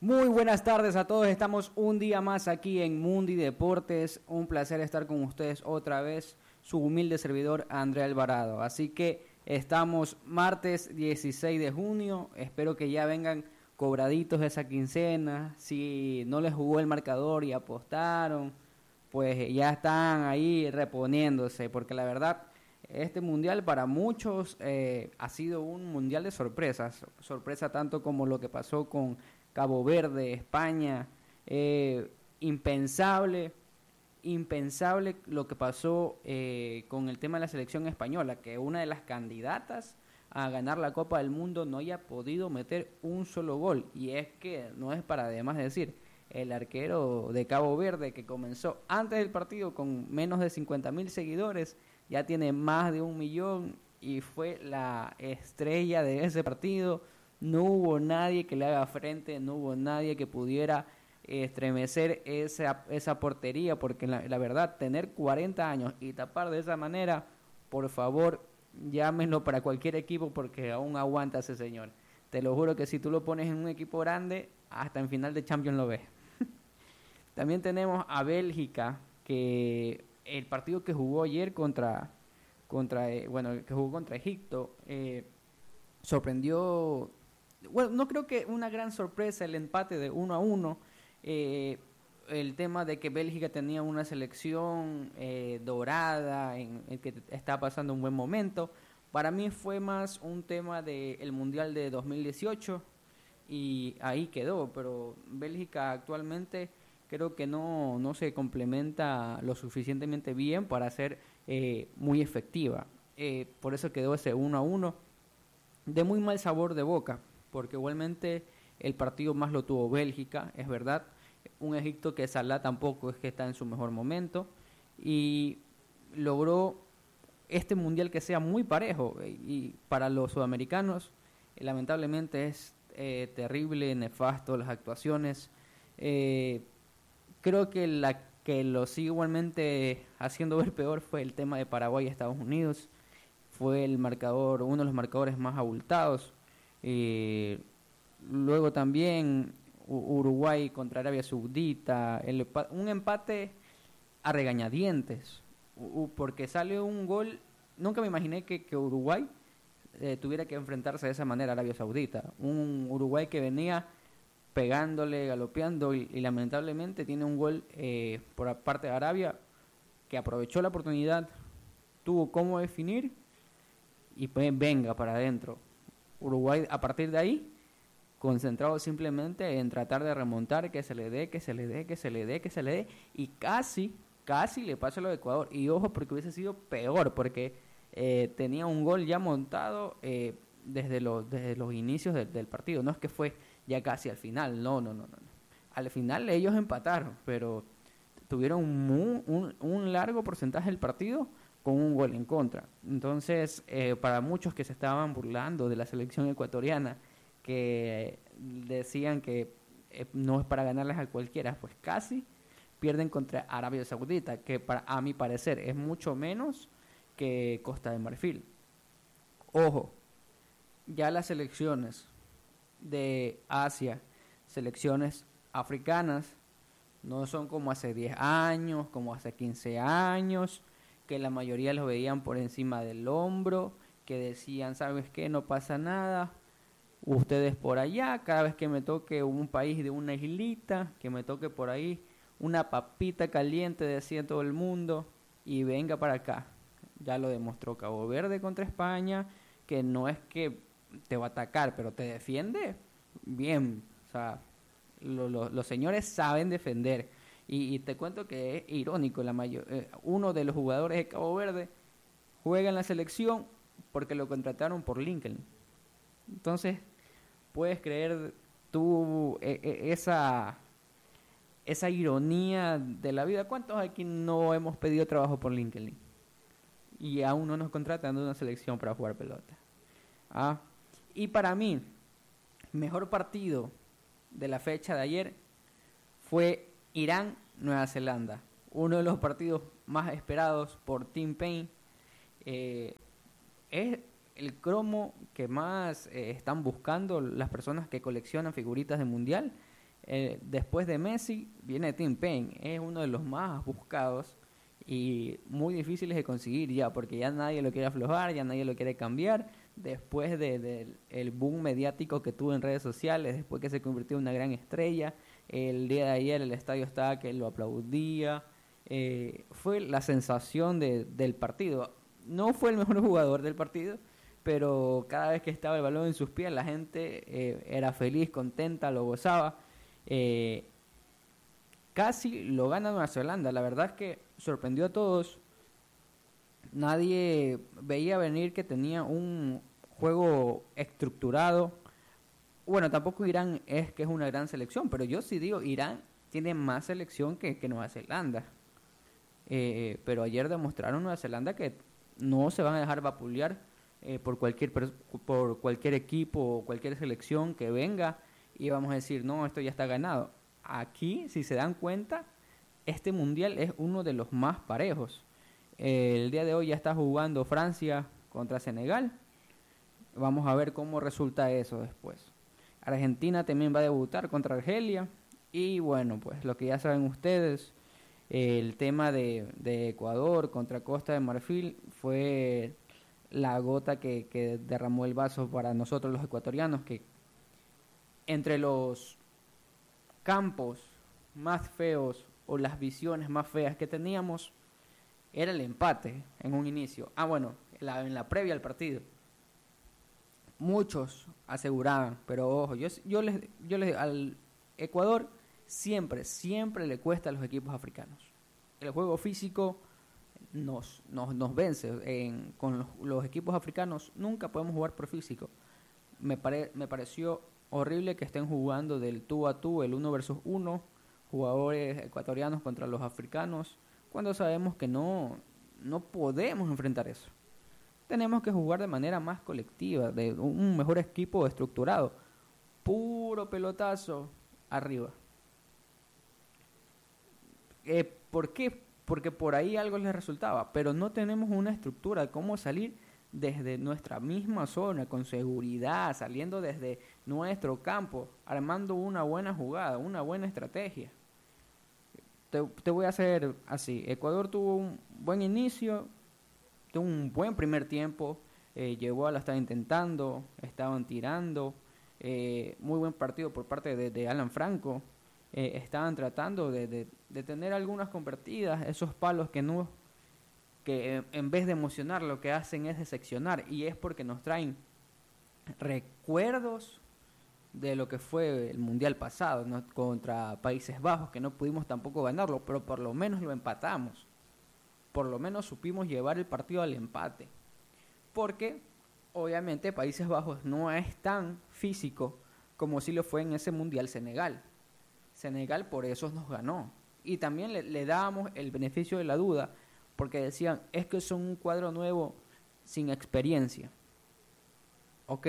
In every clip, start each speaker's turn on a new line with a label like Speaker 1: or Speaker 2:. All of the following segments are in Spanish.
Speaker 1: Muy buenas tardes a todos, estamos un día más aquí en Mundi Deportes, un placer estar con ustedes otra vez, su humilde servidor André Alvarado, así que estamos martes 16 de junio, espero que ya vengan cobraditos esa quincena, si no les jugó el marcador y apostaron, pues ya están ahí reponiéndose, porque la verdad este mundial para muchos ha sido un mundial de sorpresas, sorpresa tanto como lo que pasó con Cabo Verde, España, impensable lo que pasó con el tema de la selección española, que una de las candidatas a ganar la Copa del Mundo no haya podido meter un solo gol, y es que no es para además decir, el arquero de Cabo Verde que comenzó antes del partido con menos de 50,000 seguidores, ya tiene más de 1,000,000 y fue la estrella de ese partido. No hubo nadie que le haga frente, no hubo nadie que pudiera estremecer esa portería, porque la verdad, tener 40 años y tapar de esa manera, por favor, llámenlo para cualquier equipo porque aún aguanta ese señor. Te lo juro que si tú lo pones en un equipo grande, hasta en final de Champions lo ves. También tenemos a Bélgica, que el partido que jugó ayer que jugó contra Egipto, sorprendió. Bueno, no creo que una gran sorpresa el empate de 1-1. El tema de que Bélgica tenía una selección dorada, en el que está pasando un buen momento. Para mí fue más un tema del Mundial de 2018 y ahí quedó, pero Bélgica actualmente creo que no se complementa lo suficientemente bien para ser muy efectiva. Por eso quedó ese 1-1 de muy mal sabor de boca, porque igualmente el partido más lo tuvo Bélgica, es verdad. Un Egipto que Salah tampoco es que está en su mejor momento, y logró este mundial que sea muy parejo, y para los sudamericanos lamentablemente es terrible, nefasto las actuaciones. Creo que la que lo sigue igualmente haciendo ver peor fue el tema de Paraguay y Estados Unidos. Fue uno de los marcadores más abultados. Luego también Uruguay contra Arabia Saudita, un empate a regañadientes, porque sale un gol. Nunca me imaginé que Uruguay tuviera que enfrentarse de esa manera a Arabia Saudita. Un Uruguay que venía pegándole, galopeando, y lamentablemente tiene un gol por parte de Arabia, que aprovechó la oportunidad, tuvo cómo definir y pues venga para adentro. Uruguay a partir de ahí concentrado simplemente en tratar de remontar, que se le dé, y casi le pasa lo de Ecuador. Y ojo, porque hubiese sido peor, porque tenía un gol ya montado desde los inicios del partido. No es que fue ya casi al final, no. Al final ellos empataron, pero tuvieron un largo porcentaje del partido con un gol en contra. Entonces, para muchos que se estaban burlando de la selección ecuatoriana, que decían que no es para ganarles a cualquiera, pues casi pierden contra Arabia Saudita, que a mi parecer es mucho menos que Costa de Marfil. Ojo, ya las selecciones de Asia, selecciones africanas, no son como hace 10 años, como hace 15 años, que la mayoría los veían por encima del hombro, que decían, ¿sabes qué? No pasa nada, ustedes por allá, cada vez que me toque un país de una islita, que me toque por ahí una papita caliente, decía todo el mundo, y venga para acá. Ya lo demostró Cabo Verde contra España, que no es que te va a atacar, pero te defiende bien. O sea, los señores saben defender. Y te cuento que es irónico, uno de los jugadores de Cabo Verde juega en la selección porque lo contrataron por LinkedIn. Entonces, puedes creer tú esa ironía de la vida. ¿Cuántos aquí no hemos pedido trabajo por LinkedIn? Y aún no nos contratan de una selección para jugar pelota. Y para mí, mejor partido de la fecha de ayer fue Irán-Nueva Zelanda. Uno de los partidos más esperados por Team Paine. Es el cromo que más están buscando las personas que coleccionan figuritas de mundial. después de Messi viene Tim Payne, es uno de los más buscados y muy difíciles de conseguir ya, porque ya nadie lo quiere aflojar, ya nadie lo quiere cambiar, después el boom mediático que tuvo en redes sociales, después que se convirtió en una gran estrella, el día de ayer el estadio estaba que lo aplaudía, fue la sensación del partido. No fue el mejor jugador del partido, pero cada vez que estaba el balón en sus pies la gente era feliz, contenta, lo gozaba. Casi lo gana Nueva Zelanda, la verdad es que sorprendió a todos. Nadie veía venir que tenía un juego estructurado. Bueno, tampoco Irán es que es una gran selección, pero yo sí digo, Irán tiene más selección que Nueva Zelanda. Pero ayer demostraron Nueva Zelanda que no se van a dejar vapulear por cualquier equipo o cualquier selección que venga y vamos a decir, no, esto ya está ganado. Aquí, si se dan cuenta, este mundial es uno de los más parejos. El día de hoy ya está jugando Francia contra Senegal. Vamos a ver cómo resulta eso después. Argentina también va a debutar contra Argelia. Y bueno, pues lo que ya saben ustedes, el tema de Ecuador contra Costa de Marfil fue la gota que derramó el vaso para nosotros los ecuatorianos, que entre los campos más feos o las visiones más feas que teníamos era el empate en un inicio. Bueno, en la previa al partido. Muchos aseguraban, pero ojo, yo les al Ecuador siempre le cuesta a los equipos africanos. El juego físico nos vence. Con los equipos africanos nunca podemos jugar por físico. Me pareció horrible que estén jugando del tú a tú, el 1 versus 1, jugadores ecuatorianos contra los africanos, cuando sabemos que no podemos enfrentar eso. Tenemos que jugar de manera más colectiva, de un mejor equipo estructurado. Puro pelotazo arriba. ¿Por qué? Porque por ahí algo les resultaba, pero no tenemos una estructura de cómo salir desde nuestra misma zona, con seguridad, saliendo desde nuestro campo, armando una buena jugada, una buena estrategia. Te voy a hacer así. Ecuador tuvo un buen inicio, tuvo un buen primer tiempo, llegó a la estar intentando, estaban tirando, muy buen partido por parte de Alan Franco, estaban tratando de tener algunas convertidas, esos palos que en vez de emocionar lo que hacen es decepcionar, y es porque nos traen recuerdos de lo que fue el mundial pasado, ¿no? Contra Países Bajos, que no pudimos tampoco ganarlo, pero por lo menos lo empatamos, por lo menos supimos llevar el partido al empate, porque obviamente Países Bajos no es tan físico como si lo fue en ese mundial Senegal por eso nos ganó, y también le dábamos el beneficio de la duda, porque decían, es que son un cuadro nuevo sin experiencia. Ok,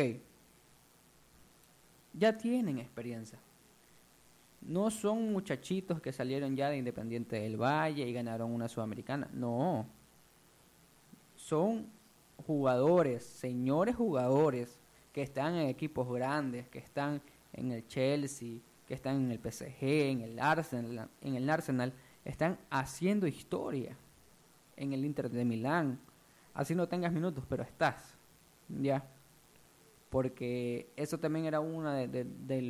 Speaker 1: ya tienen experiencia. No son muchachitos que salieron ya de Independiente del Valle y ganaron una Sudamericana. No. Son jugadores, señores jugadores, que están en equipos grandes, que están en el Chelsea, que están en el PSG, en el Arsenal, están haciendo historia. En el Inter de Milán, así no tengas minutos, pero estás, ya, porque eso también era una de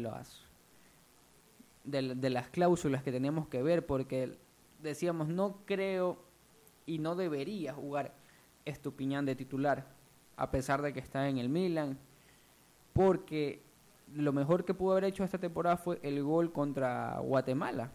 Speaker 1: las cláusulas que teníamos que ver, porque decíamos, no creo y no debería jugar Estupiñán de titular, a pesar de que está en el Milan, porque lo mejor que pudo haber hecho esta temporada fue el gol contra Guatemala.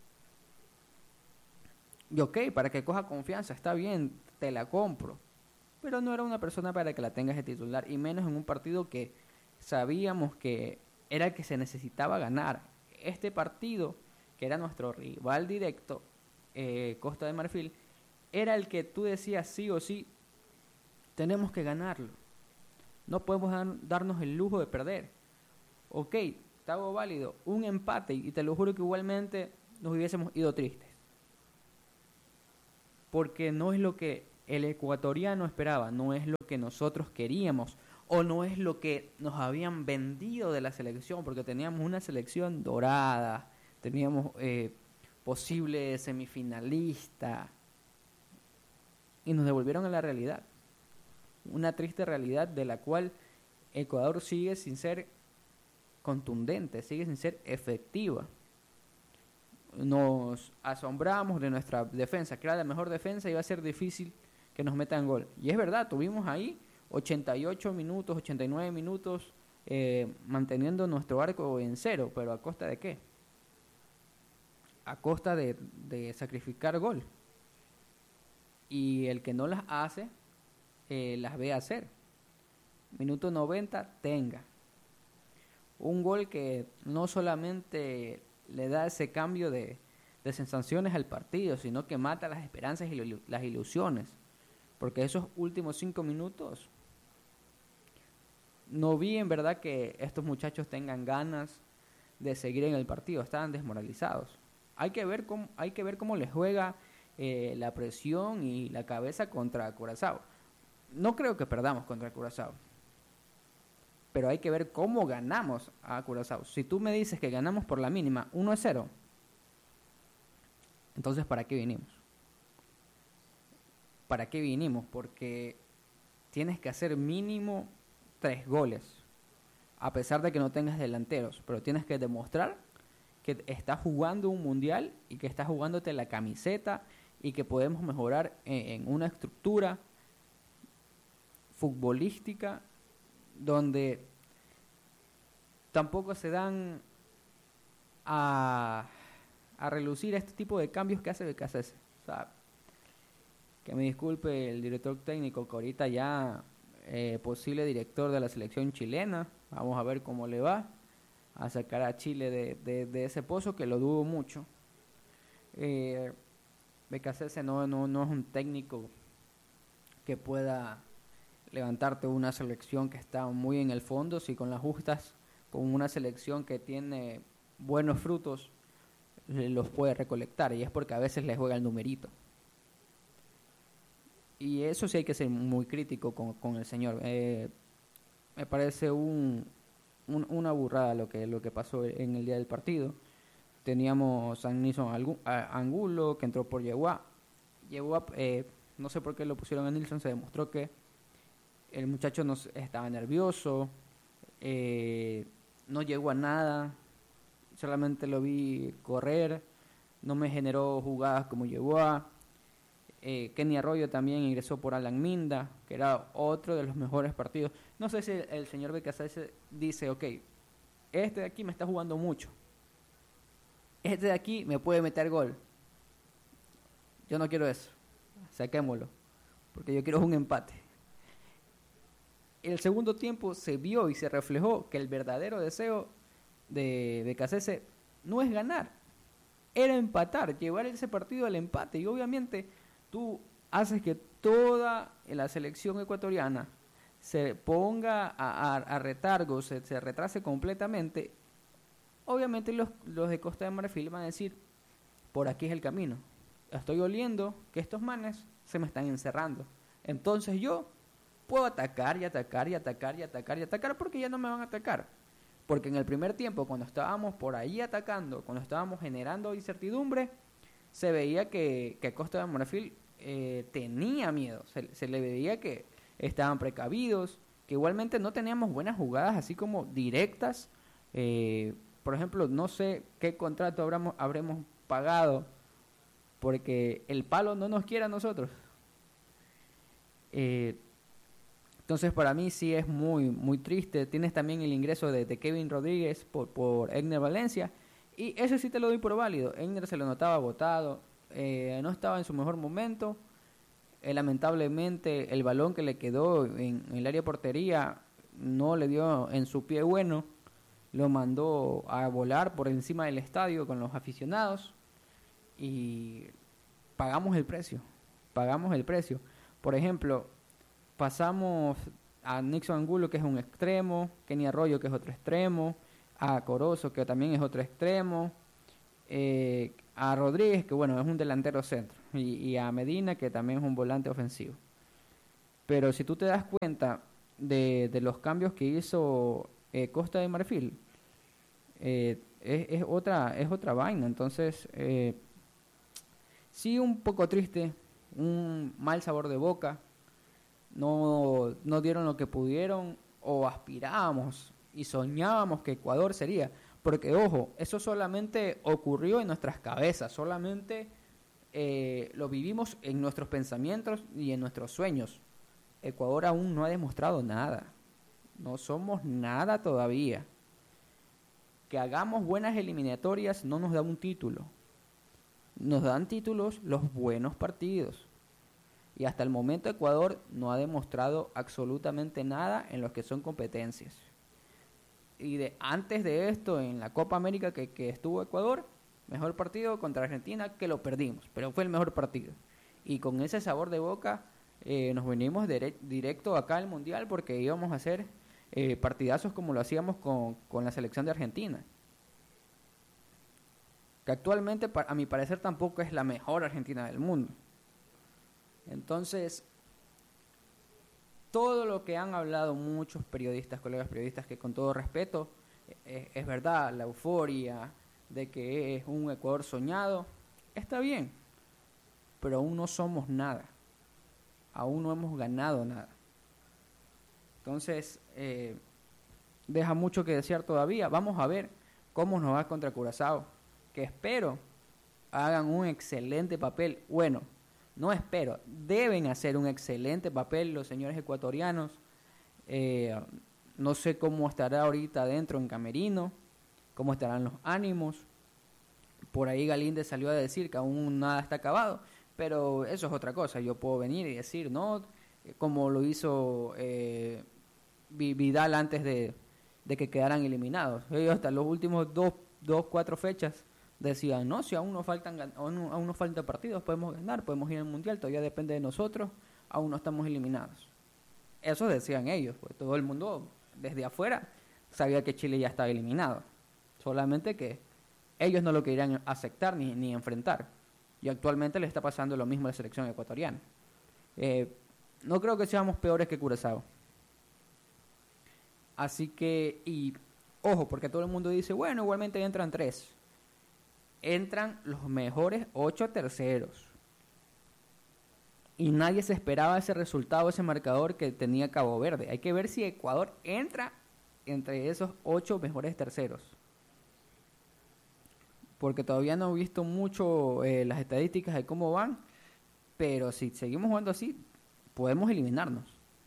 Speaker 1: Y ok, para que coja confianza, está bien, te la compro. Pero no era una persona para que la tengas de titular, y menos en un partido que sabíamos que era el que se necesitaba ganar. Este partido, que era nuestro rival directo, Costa de Marfil, era el que tú decías sí o sí, tenemos que ganarlo. No podemos darnos el lujo de perder. Ok, te hago válido un empate, y te lo juro que igualmente nos hubiésemos ido tristes. Porque no es lo que el ecuatoriano esperaba, no es lo que nosotros queríamos o no es lo que nos habían vendido de la selección, porque teníamos una selección dorada, teníamos posible semifinalista, y nos devolvieron a la realidad. Una triste realidad de la cual Ecuador sigue sin ser contundente, sigue sin ser efectiva. Nos asombramos de nuestra defensa, que era la mejor defensa y iba a ser difícil que nos metan gol. Y es verdad, tuvimos ahí 88 minutos, 89 minutos manteniendo nuestro arco en cero, pero ¿a costa de qué? A costa de sacrificar gol. Y el que no las hace, las ve hacer. Minuto 90, tenga. Un gol que no solamente le da ese cambio de sensaciones al partido, sino que mata las esperanzas y las ilusiones. Porque esos últimos 5 minutos, no vi en verdad que estos muchachos tengan ganas de seguir en el partido, estaban desmoralizados. Hay que ver cómo les juega la presión y la cabeza contra Curazao. No creo que perdamos contra Curazao, pero hay que ver cómo ganamos a Curazao. Si tú me dices que ganamos por la mínima 1-0, entonces ¿para qué vinimos? ¿Para qué vinimos? Porque tienes que hacer mínimo 3 goles, a pesar de que no tengas delanteros, pero tienes que demostrar que estás jugando un mundial y que estás jugándote la camiseta y que podemos mejorar en una estructura futbolística donde tampoco se dan a relucir este tipo de cambios que hace Becasese. O sea, que me disculpe el director técnico, que ahorita ya posible director de la selección chilena. Vamos a ver cómo le va a sacar a Chile de ese pozo, que lo dudo mucho. Becasese no es un técnico que pueda levantarte una selección que está muy en el fondo, si con las justas, con una selección que tiene buenos frutos, los puede recolectar, y es porque a veces le juega el numerito. Y eso sí hay que ser muy crítico con el señor. Me parece una burrada lo que pasó en el día del partido. Teníamos a Nilson Angulo, que entró por Yeguá. Yeguá, no sé por qué lo pusieron a Nilson, se demostró que el muchacho estaba nervioso, no llegó a nada, solamente lo vi correr, no me generó jugadas como Yeguá. Kenny Arroyo también ingresó por Alan Minda, que era otro de los mejores partidos. No sé si el señor Becasese dice, ok, este de aquí me está jugando mucho, este de aquí me puede meter gol, yo no quiero eso, saquémoslo, porque yo quiero un empate. En el segundo tiempo se vio y se reflejó que el verdadero deseo de Becasese no es ganar, era empatar, llevar ese partido al empate. Y obviamente tú haces que toda la selección ecuatoriana se ponga a retargo, se retrase completamente. Obviamente los de Costa de Marfil van a decir, por aquí es el camino, estoy oliendo que estos manes se me están encerrando, entonces yo puedo atacar y atacar y atacar y atacar y atacar, porque ya no me van a atacar. Porque en el primer tiempo, cuando estábamos por ahí atacando, cuando estábamos generando incertidumbre, se veía que Costa de Marfil tenía miedo, se le veía que estaban precavidos, que igualmente no teníamos buenas jugadas así como directas. Por ejemplo, no sé qué contrato habremos pagado porque el palo no nos quiere a nosotros. Entonces para mí sí es muy, muy triste. Tienes también el ingreso de Kevin Rodríguez por Egner Valencia, y ese sí te lo doy por válido. Egner se lo notaba botado, no estaba en su mejor momento. Lamentablemente el balón que le quedó en el área portería no le dio en su pie bueno, lo mandó a volar por encima del estadio con los aficionados, y pagamos el precio. Por ejemplo, pasamos a Nilson Angulo, que es un extremo, Kenny Arroyo, que es otro extremo, a Corozo, que también es otro extremo, a Rodríguez, que bueno, es un delantero centro, y a Medina, que también es un volante ofensivo. Pero si tú te das cuenta, de los cambios que hizo Costa de Marfil, es otra vaina. Entonces, sí, un poco triste, un mal sabor de boca. No dieron lo que pudieron o aspirábamos y soñábamos que Ecuador sería. Porque, ojo, eso solamente ocurrió en nuestras cabezas, solamente lo vivimos en nuestros pensamientos y en nuestros sueños. Ecuador aún no ha demostrado nada. No somos nada todavía. Que hagamos buenas eliminatorias no nos da un título. Nos dan títulos los buenos partidos. Y hasta el momento Ecuador no ha demostrado absolutamente nada en lo que son competencias. Y antes de esto, en la Copa América que estuvo Ecuador, mejor partido contra Argentina, que lo perdimos, pero fue el mejor partido. Y con ese sabor de boca nos venimos directo acá al Mundial porque íbamos a hacer partidazos como lo hacíamos con la selección de Argentina. Que actualmente, a mi parecer, tampoco es la mejor Argentina del mundo. Entonces, todo lo que han hablado muchos periodistas, colegas periodistas, que con todo respeto, es verdad, la euforia de que es un Ecuador soñado, está bien, pero aún no somos nada, aún no hemos ganado nada. Entonces, deja mucho que desear todavía. Vamos a ver cómo nos va contra Curazao, que espero hagan un excelente papel. Bueno, no espero, deben hacer un excelente papel los señores ecuatorianos. No sé cómo estará ahorita adentro en camerino, cómo estarán los ánimos. Por ahí Galíndez salió a decir que aún nada está acabado, pero eso es otra cosa. Yo puedo venir y decir, no, como lo hizo Vidal antes de que quedaran eliminados. Ellos hasta los últimos 4 fechas decían, no, si aún nos faltan partidos, podemos ganar, podemos ir al Mundial, todavía depende de nosotros, aún no estamos eliminados. Eso decían ellos, pues todo el mundo desde afuera sabía que Chile ya estaba eliminado, solamente que ellos no lo querían aceptar ni enfrentar, y actualmente le está pasando lo mismo a la selección ecuatoriana. No creo que seamos peores que Curazao. Así que, y ojo, porque todo el mundo dice, bueno, igualmente entran 3. Entran los mejores 8 terceros. Y nadie se esperaba ese resultado, ese marcador que tenía Cabo Verde. Hay que ver si Ecuador entra entre esos 8 mejores terceros. Porque todavía no he visto mucho las estadísticas de cómo van. Pero si seguimos jugando así, podemos eliminarnos.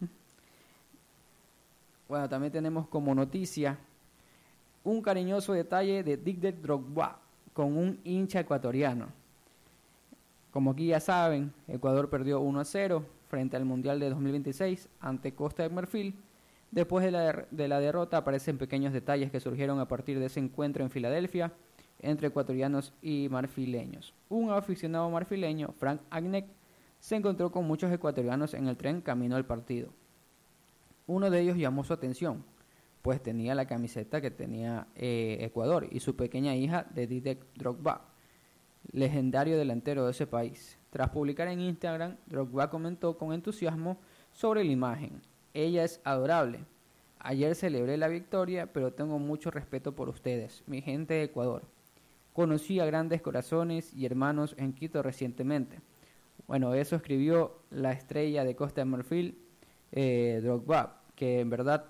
Speaker 1: Bueno, también tenemos como noticia un cariñoso detalle de Didier Drogba con un hincha ecuatoriano. Como aquí ya saben, Ecuador perdió 1-0 frente al Mundial de 2026 ante Costa de Marfil. Después de la derrota aparecen pequeños detalles que surgieron a partir de ese encuentro en Filadelfia entre ecuatorianos y marfileños. Un aficionado marfileño, Frank Agnek, se encontró con muchos ecuatorianos en el tren camino al partido. Uno de ellos llamó su atención, pues tenía la camiseta que tenía Ecuador y su pequeña hija de Didier Drogba, legendario delantero de ese país. Tras publicar en Instagram, Drogba comentó con entusiasmo sobre la imagen. Ella es adorable. Ayer celebré la victoria, pero tengo mucho respeto por ustedes, mi gente de Ecuador. Conocí a grandes corazones y hermanos en Quito recientemente. Bueno, eso escribió la estrella de Costa de Marfil, Drogba, que en verdad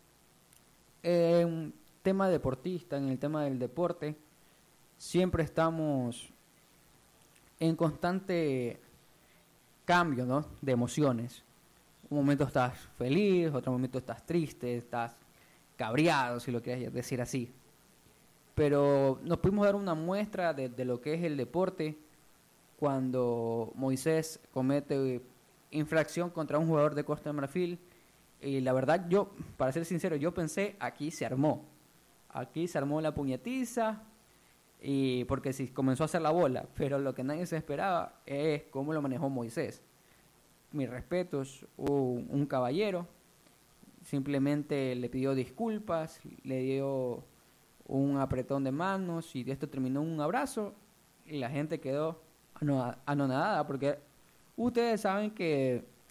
Speaker 1: un tema deportista, en el tema del deporte, siempre estamos en constante cambio, ¿no?, de emociones. Un momento estás feliz, otro momento estás triste, estás cabreado, si lo quieres decir así. Pero nos pudimos dar una muestra de lo que es el deporte cuando Moisés comete infracción contra un jugador de Costa de Marfil. Y la verdad, yo, para ser sincero, yo pensé, aquí se armó la puñetiza, y porque sí, comenzó a hacer la bola, pero lo que nadie se esperaba es cómo lo manejó Moisés. Mis respetos, un caballero, simplemente le pidió disculpas, le dio un apretón de manos y de esto terminó un abrazo y la gente quedó anonadada, porque ustedes saben que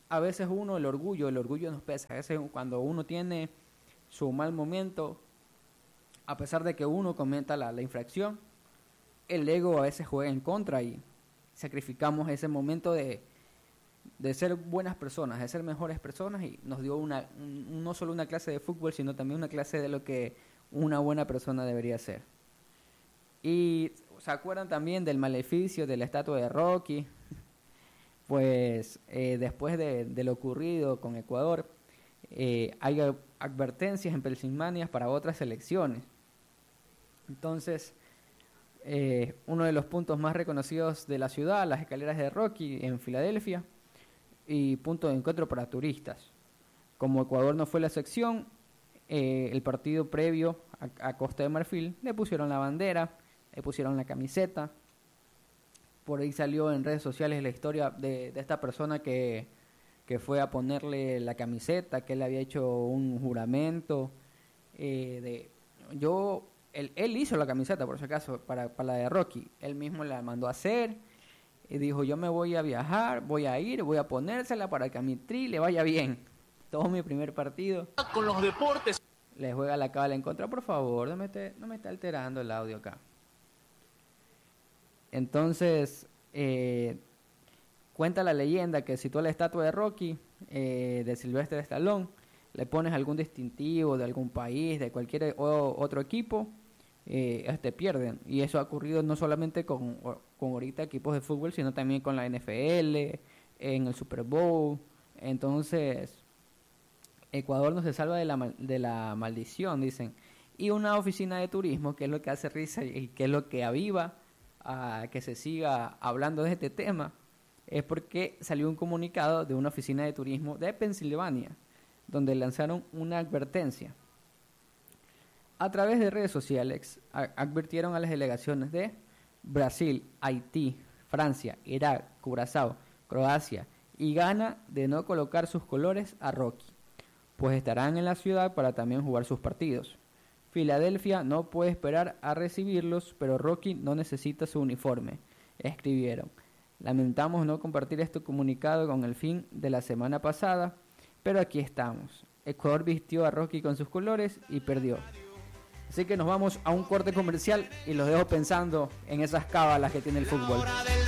Speaker 1: a veces el orgullo nos pesa. A veces cuando uno tiene su mal momento, a pesar de que uno cometa la infracción, el ego a veces juega en contra y sacrificamos ese momento de ser buenas personas, de ser mejores personas, y nos dio no solo una clase de fútbol, sino también una clase de lo que una buena persona debería ser. Y se acuerdan también del maleficio de la estatua de Rocky. Pues después de lo ocurrido con Ecuador, hay advertencias en Pensilvania para otras selecciones. Entonces, uno de los puntos más reconocidos de la ciudad, las escaleras de Rocky en Filadelfia, y punto de encuentro para turistas. Como Ecuador no fue la sección, el partido previo a Costa de Marfil, le pusieron la bandera, le pusieron la camiseta. Por ahí salió en redes sociales la historia de esta persona que fue a ponerle la camiseta, que él había hecho un juramento. Él hizo la camiseta, por si acaso, para la de Rocky. Él mismo la mandó a hacer y dijo, yo me voy a viajar, voy a ponérsela para que a mi Tri le vaya bien. Todo mi primer partido.
Speaker 2: Con los deportes.
Speaker 1: Le juega la cábala en contra, por favor, no me está alterando el audio acá. Entonces, cuenta la leyenda que si tú a la estatua de Rocky, de Sylvester Stallone, le pones algún distintivo de algún país, de cualquier otro equipo, pierden. Y eso ha ocurrido no solamente con ahorita equipos de fútbol, sino también con la NFL, en el Super Bowl. Entonces, Ecuador no se salva de la maldición, dicen. Y una oficina de turismo, que es lo que hace risa y que es lo que aviva a que se siga hablando de este tema, es porque salió un comunicado de una oficina de turismo de Pensilvania, donde lanzaron una advertencia. A través de redes sociales, advirtieron a las delegaciones de Brasil, Haití, Francia, Irak, Curazao, Croacia y Ghana de no colocar sus colores a Rocky, pues estarán en la ciudad para también jugar sus partidos. Filadelfia no puede esperar a recibirlos, pero Rocky no necesita su uniforme, escribieron. Lamentamos no compartir este comunicado con el fin de la semana pasada, pero aquí estamos. Ecuador vistió a Rocky con sus colores y perdió. Así que nos vamos a un corte comercial y los dejo pensando en esas cábalas que tiene el fútbol.